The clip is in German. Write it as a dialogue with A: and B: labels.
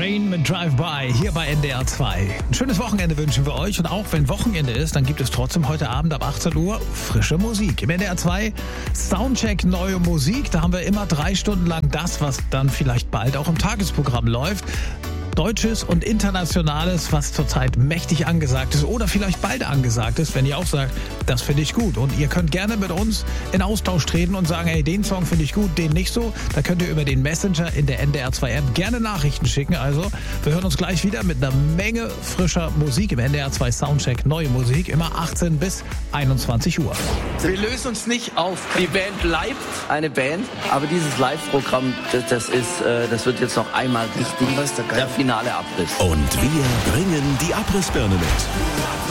A: Train mit Drive-By hier bei NDR 2. Ein schönes Wochenende wünschen wir euch. Und auch wenn Wochenende ist, dann gibt es trotzdem heute Abend ab 18 Uhr frische Musik. Im NDR 2 Soundcheck neue Musik. Da haben wir immer 3 Stunden lang das, was dann vielleicht bald auch im Tagesprogramm läuft. Deutsches und Internationales, was zurzeit mächtig angesagt ist oder vielleicht bald angesagt ist, wenn ihr auch sagt, das finde ich gut. Und ihr könnt gerne mit uns in Austausch treten und sagen, hey, den Song finde ich gut, den nicht so. Da könnt ihr über den Messenger in der NDR 2 App gerne Nachrichten schicken. Also, wir hören uns gleich wieder mit einer Menge frischer Musik im NDR 2 Soundcheck. Neue Musik, immer 18 bis 21 Uhr.
B: Wir lösen uns nicht auf. Die Band bleibt eine Band, aber dieses Live-Programm, das wird jetzt noch einmal richtig. Der finale Abriss.
C: Und wir bringen die Abrissbirne mit.